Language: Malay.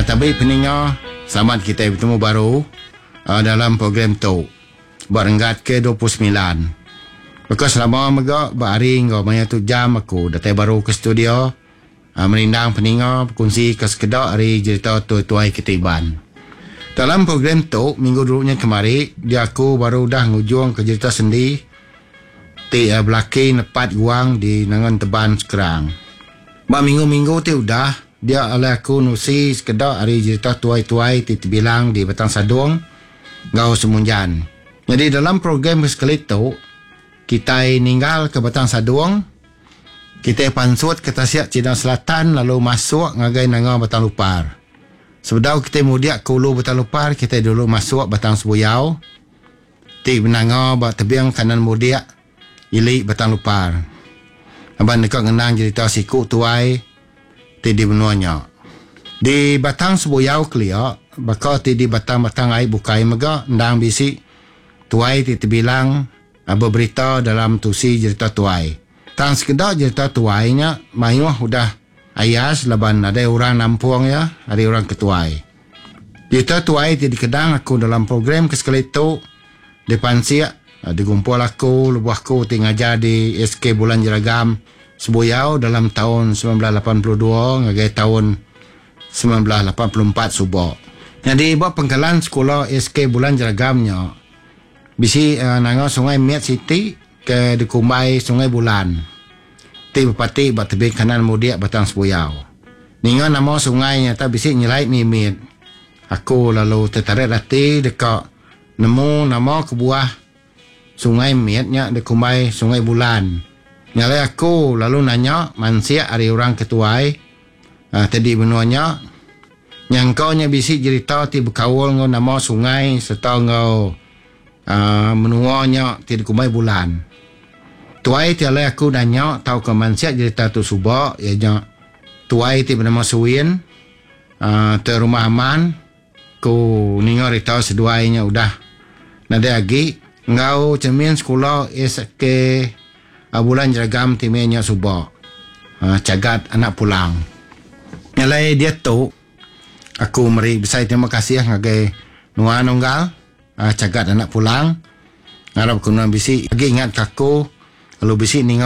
Tapi peninga, selamat kita bertemu baru dalam program tu. Berenggat ke 29. Maka selama mega berhari ngau maya tu jam aku datang baru ke studio menindang peninga berkongsi ke sekedar hari cerita tuai ketiban. Dalam program tu minggu dulunya kemari dia aku baru dah ngujung ke cerita sendi belaki nepat guang di nangan teban sekerang. Minggu-minggu tu udah dia oleh aku nusi sekedar hari cerita tuai-tuai bilang di Batang Sadung ngau semunjan. Jadi dalam program sekali tu kita ninggal ke Batang Sadung, kita pansut ke Tasiak Cina Selatan lalu masuk ngagai nanga Batang Lupar. Sebelum kita mudiak ke Ulu Batang Lupar, kita dulu masuk Batang Sebuyau. Ti benanga bak tebiang kanan mudiak ilik Batang Lupar. Abang dekat ngenang cerita siku tuai ti di benuanya. Di Batang Sebuyau kelia, bakal ti di batang-batang air bukai mega ndang bisi tuai ti bilang berberita dalam tusi cerita tuai. Tang sekedar cerita tuainya mayuh udah ayas laban ada orang nampung ya, ada orang ketuai. Cerita tuai ti dikedang aku dalam program kesekali itu depan siak digumpul aku lubuh aku ti ngajar di SK Bulan Jeragam Sebuyau dalam tahun 1982 ngagai tahun 1984 subuh. Jadi buat pengkalan sekolah SK Bulan Jeragamnya bisi nanga Sungai Miat City ke dikumbai Sungai Bulan. Ti bupati bat tebing kanan mudiak Batang Sebuyau. Ninga nama sungainya ta bisi nyelait mimit. Aku lalu tertarik hati dekat nemu nama kebuah Sungai Miatnya dikumbai Sungai Bulan. Nyalai aku lalu nanya mansia hari orang ketuai tadi benuanya nyangkaunya bisi cerita ti berkawal ngau nama sungai serta ngau menuanya ti dikumbai bulan. Tuai ti alai aku nanya tahu ke mansia cerita tu subak ya tuai ti bernama Suwin tu rumah aman ku ningo rita seduainya udah nada lagi ngau cermin sekolah SK Bulan Jeragam timenya subak cagat anak pulang. Nyalai dia tu aku meri besar terima kasih ngagai nuan nunggal cagat anak pulang ngarap kuno bisi lagi ingat kaku kalau bisi ninga